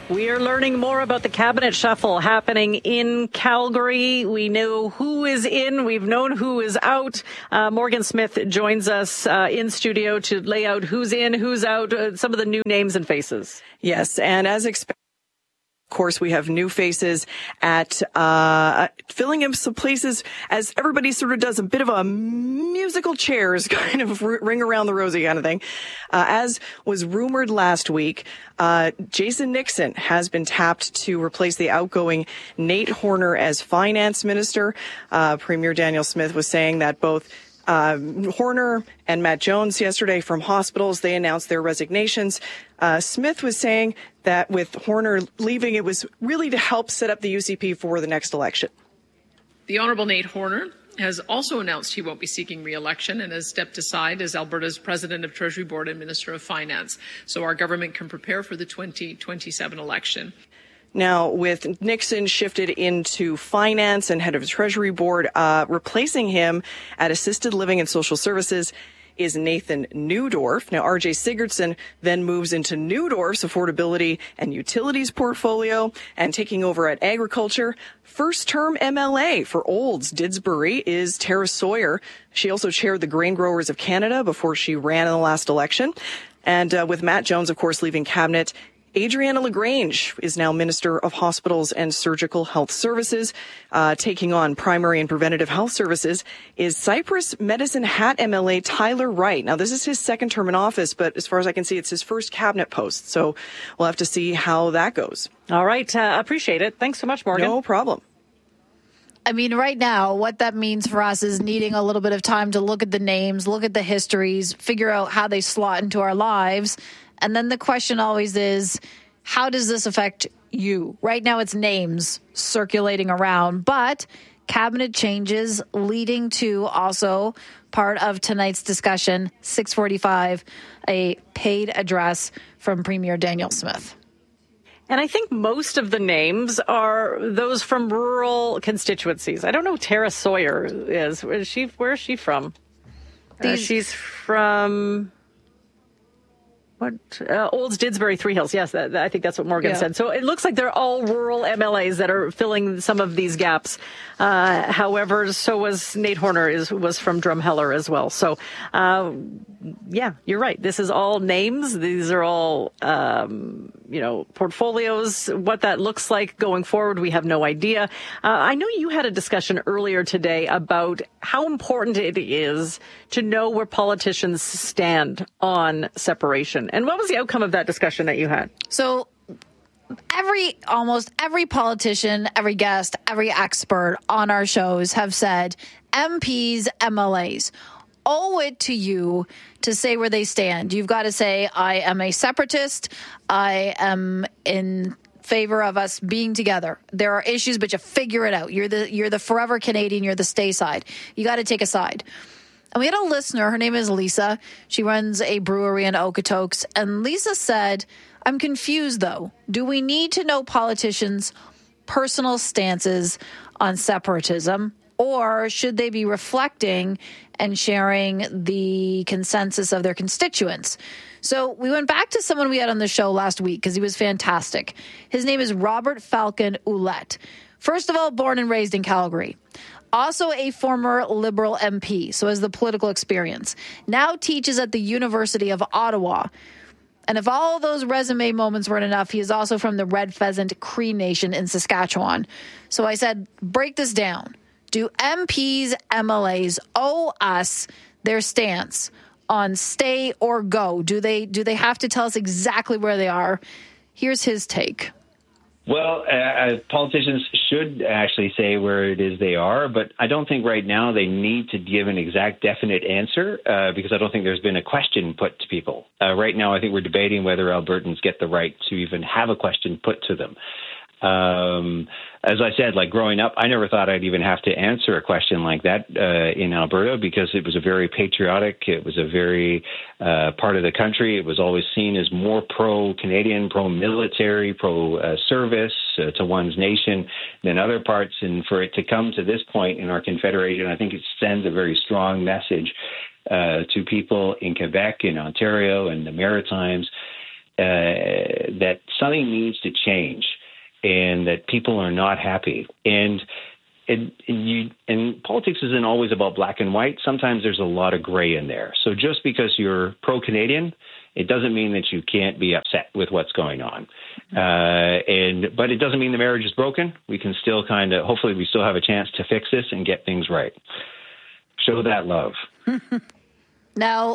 We are learning more about the cabinet shuffle happening in Calgary. We know who is in. We've known who is out. Morgan Smith joins us in studio to lay out who's in, who's out, some of the new names and faces. Yes, and as expected, of course, we have new faces at filling in some places as everybody sort of does a bit of a musical chairs kind of ring around the rosy kind of thing. As was rumored last week, Jason Nixon has been tapped to replace the outgoing Nate Horner as finance minister. Premier Daniel Smith was saying that both Horner and Matt Jones yesterday from hospitals, they announced their resignations. Smith was saying that with Horner leaving, it was really to help set up the UCP for the next election. The Honourable Nate Horner has also announced he won't be seeking re-election and has stepped aside as Alberta's President of Treasury Board and Minister of Finance, so our government can prepare for the 2027 election. Now, with Nixon shifted into finance and head of the Treasury Board, replacing him at Assisted Living and Social Services is Nathan Neudorf. Now, R.J. Sigurdsson then moves into Neudorf's affordability and utilities portfolio, and taking over at agriculture. First-term MLA for Olds Didsbury is Tara Sawyer. She also chaired the Grain Growers of Canada before she ran in the last election. And with Matt Jones, of course, leaving cabinet, Adriana LaGrange is now Minister of Hospitals and Surgical Health Services. Taking on primary and preventative health services is Cypress Medicine Hat MLA Tyler Wright. Now, this is his second term in office, but as far as I can see, it's his first cabinet post. So we'll have to see how that goes. All right. Appreciate it. Thanks so much, Morgan. No problem. I mean, right now, what that means for us is needing a little bit of time to look at the names, look at the histories, figure out how they slot into our lives. And then the question always is, how does this affect you? Right now, it's names circulating around, but cabinet changes leading to also part of tonight's discussion, 6:45, a paid address from Premier Daniel Smith. And I think most of the names are those from rural constituencies. I don't know who Tara Sawyer is. Where is she from? She's from... Olds Didsbury, Three Hills. Yes, I think that's what Morgan said. So it looks like they're all rural MLAs that are filling some of these gaps. However, so was Nate Horner was from Drumheller as well. So, yeah, you're right. This is all names. These are all, portfolios. What that looks like going forward, we have no idea. I know you had a discussion earlier today about how important it is to know where politicians stand on separation. And what was the outcome of that discussion that you had? So almost every politician, every guest, every expert on our shows have said MPs, MLAs, owe it to you to say where they stand. You've got to say, I am a separatist. I am in favor of us being together. There are issues, but you figure it out. You're the forever Canadian. You're the stay side. You got to take a side. And we had a listener, her name is Lisa. She runs a brewery in Okotoks. And Lisa said, I'm confused, though. Do we need to know politicians' personal stances on separatism, or should they be reflecting and sharing the consensus of their constituents? So we went back to someone we had on the show last week because he was fantastic. His name is Robert Falcon Ouellette. First of all, born and raised in Calgary. Also a former Liberal MP, so has the political experience. Now teaches at the University of Ottawa. And if all those resume moments weren't enough, he is also from the Red Pheasant Cree Nation in Saskatchewan. So I said, break this down. Do MPs, MLAs owe us their stance on stay or go? Do they have to tell us exactly where they are? Here's his take. Well, politicians should actually say where it is they are, but I don't think right now they need to give an exact definite answer because I don't think there's been a question put to people. Right now, I think we're debating whether Albertans get the right to even have a question put to them. As I said, like growing up, I never thought I'd even have to answer a question like that in Alberta because it was a very patriotic, it was a very part of the country. It was always seen as more pro-Canadian, pro-military, pro-service to one's nation than other parts. And for it to come to this point in our confederation, I think it sends a very strong message to people in Quebec, in Ontario, and the Maritimes, that something needs to change and that people are not happy. And politics isn't always about black and white. Sometimes there's a lot of gray in there. So just because you're pro-Canadian, it doesn't mean that you can't be upset with what's going on. But it doesn't mean the marriage is broken. We can still hopefully we still have a chance to fix this and get things right. Show that love. Now,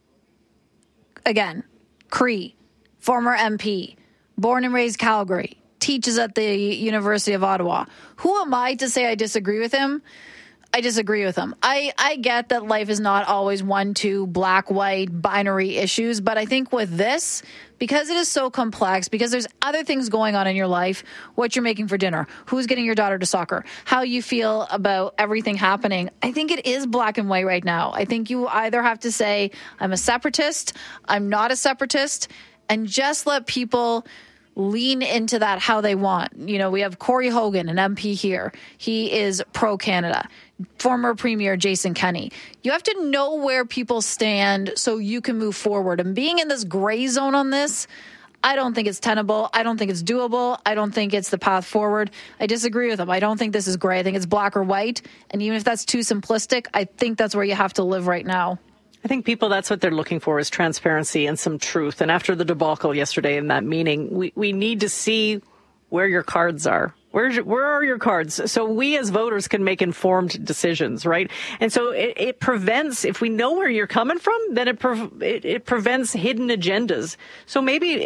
again, Cree, former MP, born and raised Calgary, teaches at the University of Ottawa. Who am I to say I disagree with him? I disagree with him. I get that life is not always 1-2 black, white, binary issues, but I think with this, because it is so complex, because there's other things going on in your life, what you're making for dinner, who's getting your daughter to soccer, how you feel about everything happening, I think it is black and white right now. I think you either have to say, I'm a separatist, I'm not a separatist, and just let people lean into that how they want. You know, we have Corey Hogan, an MP here. He is pro-Canada. Former Premier Jason Kenney. You have to know where people stand so you can move forward. And being in this gray zone on this, I don't think it's tenable. I don't think it's doable. I don't think it's the path forward. I disagree with him. I don't think this is gray. I think it's black or white. And even if that's too simplistic, I think that's where you have to live right now. I think people, that's what they're looking for, is transparency and some truth. And after the debacle yesterday in that meeting, we need to see where your cards are. Where are your cards? So we as voters can make informed decisions, right? And so it prevents, if we know where you're coming from, then it prevents hidden agendas. So maybe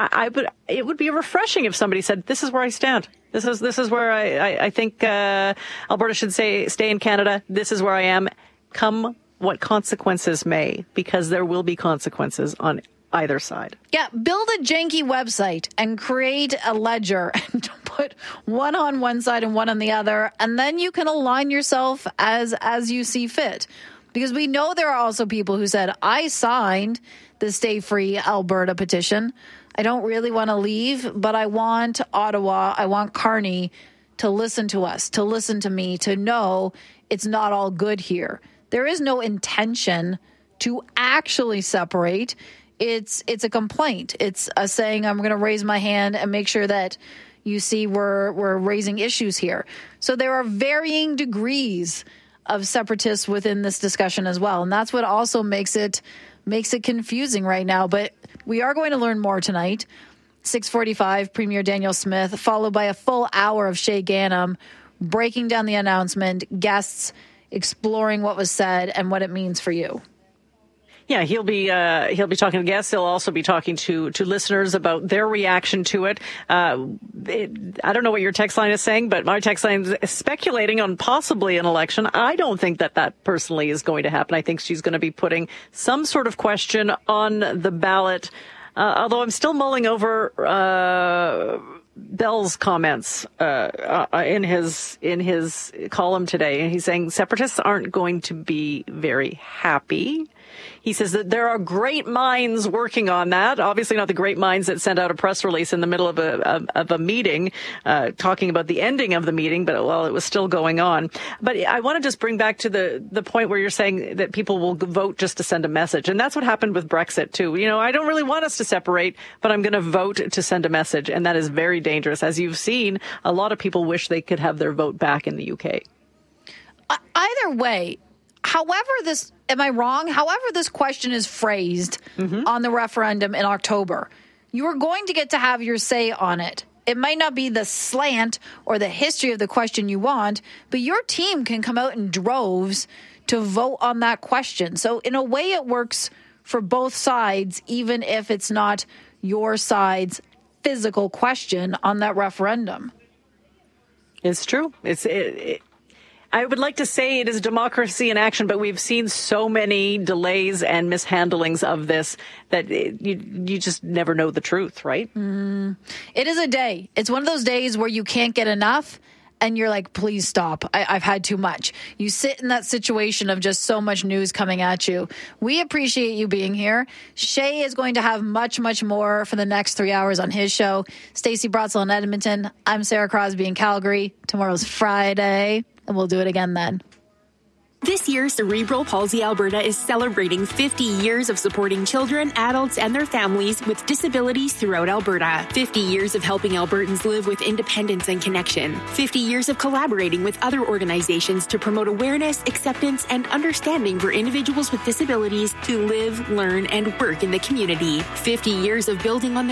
it would be refreshing if somebody said, this is where I stand. This is where I think Alberta should stay in Canada. This is where I am. Come what consequences may, because there will be consequences on either side. Yeah, build a janky website and create a ledger and put one on one side and one on the other, and then you can align yourself as you see fit. Because we know there are also people who said, I signed the Stay Free Alberta petition. I don't really want to leave, but I want Ottawa, I want Carney to listen to us, to listen to me, to know it's not all good here. There is no intention to actually separate. It's a complaint. It's a saying, I'm going to raise my hand and make sure that you see we're raising issues here. So there are varying degrees of separatists within this discussion as well. And that's what also makes it confusing right now. But we are going to learn more tonight. 6:45, Premier Danielle Smith, followed by a full hour of Shay Ghanem breaking down the announcement, guests exploring what was said and what it means for you. Yeah, he'll be talking to guests. He'll also be talking to listeners about their reaction to it. I don't know what your text line is saying, but my text line is speculating on possibly an election. I don't think that personally is going to happen. I think she's going to be putting some sort of question on the ballot. Although I'm still mulling over Bell's comments in his column today. He's saying separatists aren't going to be very happy. He says that there are great minds working on that. Obviously not the great minds that sent out a press release in the middle of a meeting, talking about the ending of the meeting, but well, it was still going on. But I want to just bring back to the point where you're saying that people will vote just to send a message. And that's what happened with Brexit too. You know, I don't really want us to separate, but I'm going to vote to send a message. And that is very dangerous. As you've seen, a lot of people wish they could have their vote back in the UK. Either way, however am I wrong? However this question is phrased on the referendum in October, you are going to get to have your say on it. It might not be the slant or the history of the question you want, but your team can come out in droves to vote on that question. So in a way, it works for both sides, even if it's not your side's physical question on that referendum. It's true. I would like to say it is democracy in action, but we've seen so many delays and mishandlings of this that you just never know the truth, right? It is a day. It's one of those days where you can't get enough and you're like, please stop. I've had too much. You sit in that situation of just so much news coming at you. We appreciate you being here. Shay is going to have much, much more for the next 3 hours on his show. Stacey Brotzel in Edmonton. I'm Sarah Crosby in Calgary. Tomorrow's Friday. And we'll do it again then. This year, Cerebral Palsy Alberta is celebrating 50 years of supporting children, adults, and their families with disabilities throughout Alberta. 50 years of helping Albertans live with independence and connection. 50 years of collaborating with other organizations to promote awareness, acceptance, and understanding for individuals with disabilities to live, learn, and work in the community. 50 years of building on their